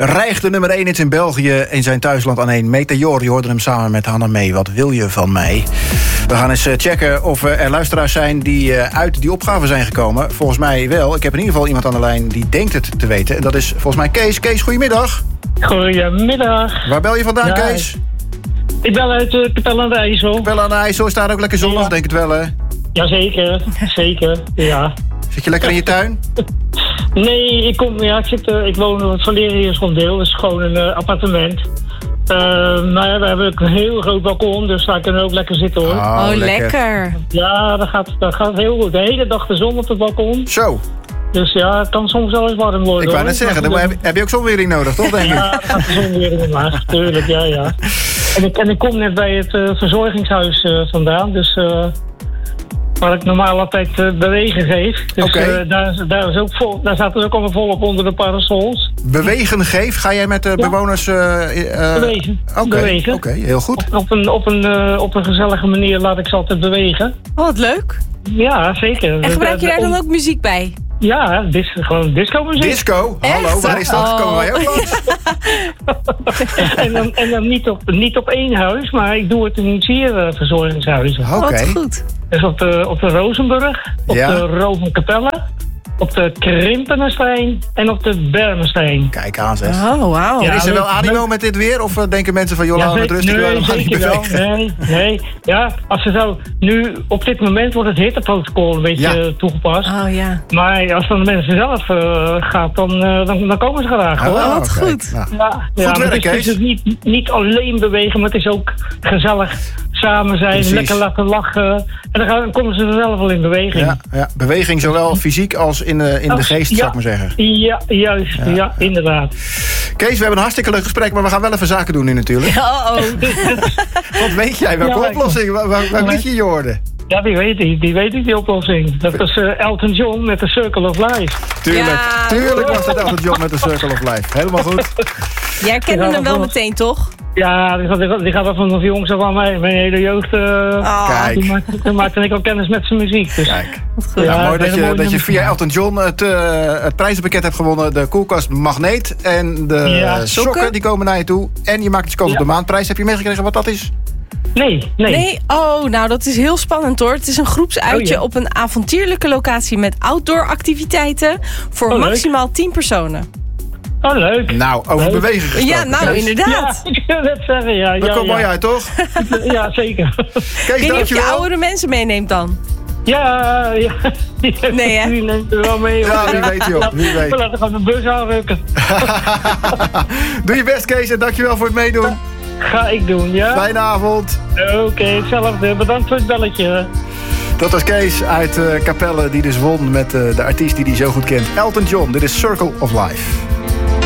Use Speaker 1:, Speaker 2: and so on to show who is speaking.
Speaker 1: Rijgt de nummer 1 in België in zijn thuisland aan 1. Meteor, je hoorde hem samen met Hanna Mee. Wat wil je van mij? We gaan eens checken of er luisteraars zijn die uit die opgave zijn gekomen. Volgens mij wel. Ik heb in ieder geval iemand aan de lijn die denkt het te weten. En dat is volgens mij Kees. Kees, goedemiddag.
Speaker 2: Goedemiddag.
Speaker 1: Waar bel je vandaan,
Speaker 2: Ja,
Speaker 1: Kees?
Speaker 2: Ik bel uit Capelle aan de IJssel.
Speaker 1: Capelle aan de IJssel, is daar ook lekker zonnig,
Speaker 2: Ja.
Speaker 1: denk het wel, hè?
Speaker 2: Jazeker, zeker, ja.
Speaker 1: Zit je lekker in je tuin?
Speaker 2: Nee, ik woon van Leerheersvondeel, dat is gewoon een appartement. Maar ja, we hebben ook een heel groot balkon, dus daar kunnen we ook lekker zitten, hoor.
Speaker 1: Oh,
Speaker 3: lekker.
Speaker 2: Ja, dat gaat heel goed. De hele dag de zon op het balkon.
Speaker 1: Zo,
Speaker 2: Dus ja, het kan soms wel eens warm worden.
Speaker 1: ik wou
Speaker 2: hoor.
Speaker 1: net zeggen, dan heb je ook zonwering nodig, toch, denk ik?
Speaker 2: Ja, dan gaat de zon weer in omlaag, tuurlijk, ja. En ik kom net bij het verzorgingshuis vandaan, dus waar ik normaal altijd bewegen geef. Dus
Speaker 1: Oké.
Speaker 2: daar zaten ze ook allemaal volop onder de parasols.
Speaker 1: Bewegen geef, ga jij met de bewoners...
Speaker 2: Bewegen.
Speaker 1: Oké, heel goed.
Speaker 2: Op een gezellige manier laat ik ze altijd bewegen.
Speaker 3: Oh, wat leuk.
Speaker 2: Ja, zeker.
Speaker 3: En gebruik je daar dan ook muziek bij?
Speaker 2: Ja, gewoon disco-muziek.
Speaker 1: Disco? Hallo,
Speaker 3: Echt?
Speaker 1: waar is dat?
Speaker 3: Oh.
Speaker 1: Komen wij ook langs?
Speaker 2: en dan niet op één huis, maar ik doe het in 4 verzorgingshuizen.
Speaker 1: Oké.
Speaker 3: Wat goed.
Speaker 2: Dus op de Rozenburg, op
Speaker 1: Ja.
Speaker 2: de Rovenkapelle, op de Krimpenestein en op de Bermenstein.
Speaker 1: Kijk aan, zeg.
Speaker 3: Oh, wauw.
Speaker 2: Ja.
Speaker 1: En is er wel
Speaker 2: leuk.
Speaker 1: animo met dit weer? Of denken mensen van, joh, laten we het rustig doen, we gaan niet
Speaker 2: zeker wel.
Speaker 1: bewegen?
Speaker 2: Nee. Ja, als ze zo... Nu, op dit moment wordt het hitteprotocol een beetje toegepast.
Speaker 3: Oh, ja.
Speaker 2: Maar als dan de mensen zelf gaat, dan komen ze graag, hoor.
Speaker 3: Oh, wat
Speaker 1: oké.
Speaker 3: goed.
Speaker 1: Nou,
Speaker 2: Ja,
Speaker 1: Goed
Speaker 2: maar
Speaker 1: werk,
Speaker 2: het is
Speaker 1: Kees.
Speaker 2: dus niet alleen bewegen, maar het is ook gezellig samen zijn,
Speaker 1: Precies.
Speaker 2: lekker laten lachen. En dan komen ze er zelf wel in beweging.
Speaker 1: ja. Beweging zowel fysiek als in de geest, zou ik maar zeggen.
Speaker 2: Ja, juist. Ja, inderdaad.
Speaker 1: Kees, we hebben een hartstikke leuk gesprek, maar we gaan wel even zaken doen nu natuurlijk.
Speaker 3: Oh.
Speaker 1: Wat weet jij? Welke
Speaker 2: Ja,
Speaker 1: oplossing? Waar liet je horen?
Speaker 2: Ja, die weet ik, die oplossing. Dat is Elton John met The Circle of Life.
Speaker 1: Tuurlijk was het Elton John met de Circle of Life. Helemaal goed.
Speaker 3: Jij herkende hem wel meteen, toch?
Speaker 2: Ja, die gaat wel van jongs af aan mijn hele jeugd.
Speaker 1: Kijk.
Speaker 2: Toen maakte ik al kennis met zijn muziek. Dus.
Speaker 1: Kijk.
Speaker 3: goed.
Speaker 1: Ja,
Speaker 2: Ja,
Speaker 1: mooi
Speaker 2: hele mooie
Speaker 1: dat je
Speaker 2: nummers.
Speaker 1: via Elton John het prijzenpakket hebt gewonnen. De koelkast Magneet en de sokken die komen naar je toe. En je maakt dus kans op de maandprijs. Heb je meegekregen wat dat is?
Speaker 2: Nee.
Speaker 3: Nee? Oh, nou dat is heel spannend hoor. Het is een groepsuitje op een avontuurlijke locatie met outdoor activiteiten voor
Speaker 2: leuk.
Speaker 3: maximaal 10 personen.
Speaker 2: Oh, leuk.
Speaker 1: Nou, over
Speaker 2: Leuk.
Speaker 1: bewegen gesproken.
Speaker 3: Ja, nou
Speaker 1: Kees.
Speaker 3: inderdaad.
Speaker 2: Ja, ik wil net zeggen, ja.
Speaker 1: Dat
Speaker 2: ja,
Speaker 1: komt
Speaker 2: ja.
Speaker 1: mooi uit, toch?
Speaker 2: Ja, zeker.
Speaker 1: Kees,
Speaker 3: Ik weet niet of je
Speaker 1: dankjewel.
Speaker 3: oudere mensen meeneemt dan.
Speaker 2: Ja.
Speaker 3: Nee, hè?
Speaker 2: Die neemt er wel mee.
Speaker 1: Ja, wie weet, joh. Wie weet.
Speaker 2: We laten gewoon de bus aanrukken.
Speaker 1: Doe je best, Kees, en dankjewel voor het meedoen.
Speaker 2: Ga ik doen, ja?
Speaker 1: Fijne avond.
Speaker 2: Oké, hetzelfde. Bedankt voor het belletje.
Speaker 1: Dat was Kees uit Capelle, die dus won met de artiest die hij zo goed kent. Elton John, dit is Circle of Life.